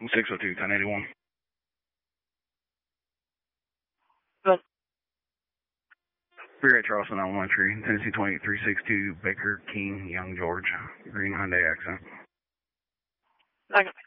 602, 1081. Good. Spirit Charleston Elementary, Tennessee 28362, Baker, King, Young, George, green Hyundai accent. Okay.